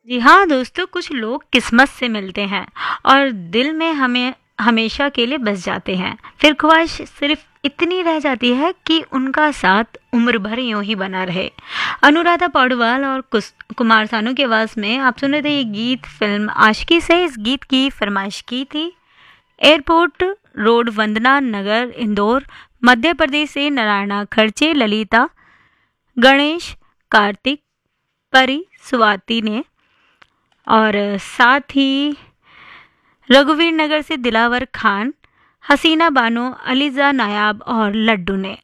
जी हाँ दोस्तों, कुछ लोग किस्मत से मिलते हैं और दिल में हमें हमेशा के लिए बस जाते हैं। फिर ख्वाहिश सिर्फ इतनी रह जाती है कि उनका साथ उम्र भर यूं ही बना रहे। अनुराधा पौडवाल और कुमार सानू की आवाज में आप सुन रहे थे ये गीत फिल्म आशिकी से। इस गीत की फरमाइश की थी एयरपोर्ट रोड, वंदना नगर, इंदौर, मध्य प्रदेश से नारायणा खर्चे, ललिता, गणेश, कार्तिक, परी, स्वाति ने। और साथ ही रघुवीर नगर से दिलावर खान, हसीना बानो, अलीजा नायाब और लड्डू ने।